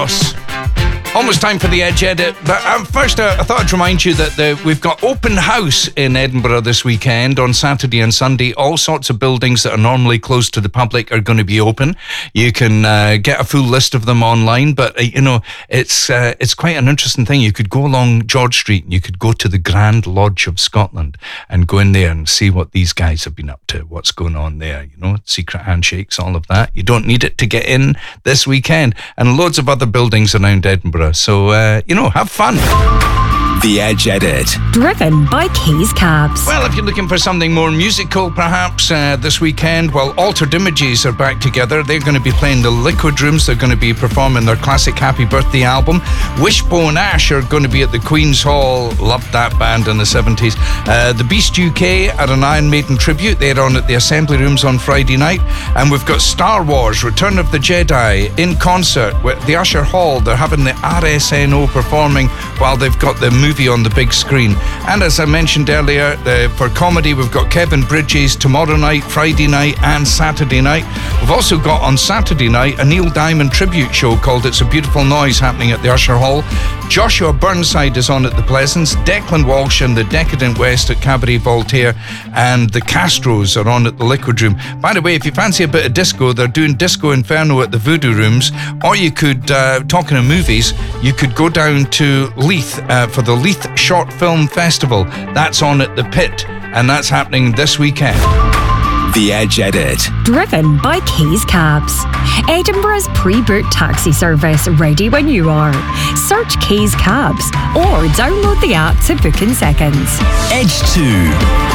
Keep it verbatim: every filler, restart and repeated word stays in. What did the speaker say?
Carlos. Almost time for the Edge Edit, but um, first uh, I thought I'd remind you that the, we've got open house in Edinburgh this weekend on Saturday and Sunday. All sorts of buildings that are normally closed to the public are going to be open. You can uh, get a full list of them online, but uh, you know, it's uh, it's quite an interesting thing. You could go along George Street and you could go to the Grand Lodge of Scotland and go in there and see what these guys have been up to, what's going on there, you know, secret handshakes, all of that. You don't need it to get in this weekend, and loads of other buildings around Edinburgh. So, uh, you know, have fun. The Edge Edit. Driven by Keys Cabs. Well, if you're looking for something more musical, perhaps, uh, this weekend, well, Altered Images are back together. They're going to be playing the Liquid Rooms. They're going to be performing their classic Happy Birthday album. Wishbone Ash are going to be at the Queen's Hall. Loved that band in the seventies. Uh, the Beast U K are an Iron Maiden tribute. They're on at the Assembly Rooms on Friday night. And we've got Star Wars, Return of the Jedi, in concert with the Usher Hall. They're having the R S N O performing while they've got the movie on the big screen. And as I mentioned earlier, the, for comedy, we've got Kevin Bridges tomorrow night, Friday night and Saturday night. We've also got on Saturday night a Neil Diamond tribute show called It's a Beautiful Noise happening at the Usher Hall. Joshua Burnside is on at the Pleasance. Declan Walsh and the Decadent West at Cabaret Voltaire, and the Castros are on at the Liquid Room. By the way, if you fancy a bit of disco, they're doing Disco Inferno at the Voodoo Rooms, or you could, uh, talking of movies, you could go down to Leith uh, for the Leith Short Film Festival. That's on at the Pit, and that's happening this weekend. The Edge Edit. Driven by Keys Cabs. Edinburgh's pre-booked taxi service, ready when you are. Search Keys Cabs or download the app to book in seconds. Edge two.